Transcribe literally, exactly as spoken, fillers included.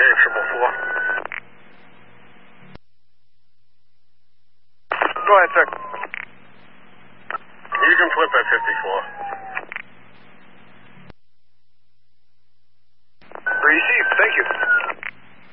Air triple four. Go ahead, sir. You can flip at fifty-four. Received, thank you.